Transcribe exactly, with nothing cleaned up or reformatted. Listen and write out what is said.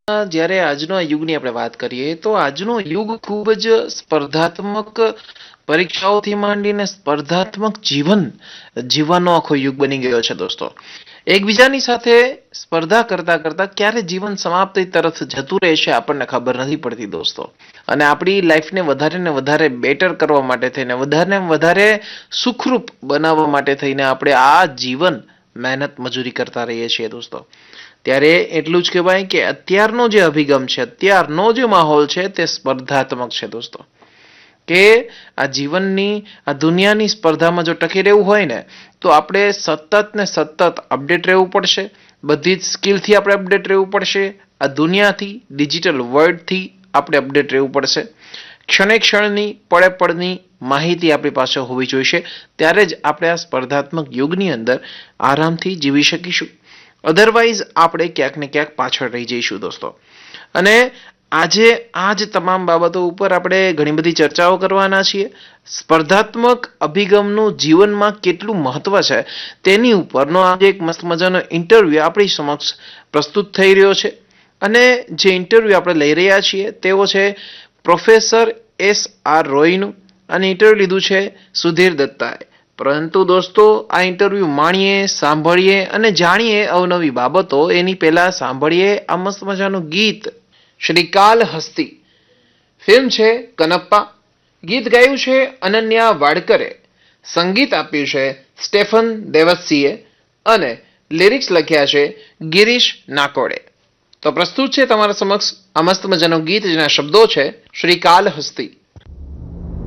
જ્યારે આજના યુગની આપણે વાત કરીએ તો આજનો યુગ ખૂબ જ સ્પર્ધાત્મક પરીક્ષાઓથી માંડીને સ્પર્ધાત્મક જીવન જીવવાનો આખો યુગ બની ગયો છે દોસ્તો. એકબીજાની સાથે સ્પર્ધા કરતા કરતા ક્યારે જીવન સમાપ્તિ તરફ જતું રહે છે આપણને ખબર નથી પડતી દોસ્તો. અને આપણી લાઈફને વધારે ને વધારે બેટર કરવા માટે થઈને વધારે ને વધારે સુખરૂપ બનાવવા માટે થઈને આપણે આ જીવન મહેનત મજૂરી કરતા રહીએ છીએ દોસ્તો. ત્યારે એટલું જ કહેવાય કે અત્યારનો જે અભિગમ છે, અત્યારનો જે માહોલ છે તે સ્પર્ધાત્મક છે દોસ્તો. કે આ જીવનની આ દુનિયાની સ્પર્ધામાં જો ટકી રહેવું હોય ને તો આપણે સતત ને સતત અપડેટ રહેવું પડશે. બધી જ સ્કિલથી આપણે અપડેટ રહેવું પડશે. આ દુનિયાથી, ડિજિટલ વર્લ્ડથી આપણે અપડેટ રહેવું પડશે. ક્ષણે ક્ષણની પળે પળની માહિતી આપણી પાસે હોવી જોઈશે. ત્યારે જ આપણે આ સ્પર્ધાત્મક યુગની અંદર આરામથી જીવી શકીશું. અધરવાઇઝ આપણે ક્યાંક ને ક્યાંક પાછળ રહી જઈશું દોસ્તો. અને આજે આ જ તમામ બાબતો ઉપર આપણે ઘણી બધી ચર્ચાઓ કરવાના છીએ. સ્પર્ધાત્મક અભિગમનું જીવનમાં કેટલું મહત્વ છે તેની ઉપરનો આજે એક મસ્ત મજાનો ઇન્ટરવ્યૂ આપણી સમક્ષ પ્રસ્તુત થઈ રહ્યો છે. અને જે ઇન્ટરવ્યૂ આપણે લઈ રહ્યા છીએ તેઓ છે પ્રોફેસર એસ આર રોયનું. અને ઇન્ટરવ્યૂ લીધું છે સુધીર દત્તાએ. પરંતુ દોસ્તો આ ઇન્ટરવ્યૂ માણીએ, સાંભળીએ અને જાણીએ અવનવી બાબતો એની પહેલા સાંભળીએ આ મસ્ત મજાનું ગીત શ્રી કાલ હસ્તી. ફિલ્મ છે કનપ્પા. ગીત ગાયું છે અનન્યા વાડકરે. સંગીત આપ્યું છે સ્ટેફન દેવસ્સીએ અને લિરિક્સ લખ્યા છે ગિરીશ નાકોડે. તો પ્રસ્તુત છે તમારા સમક્ષ આ મસ્ત મજાનું ગીત જેના શબ્દો છે શ્રી કાલ હસ્તી.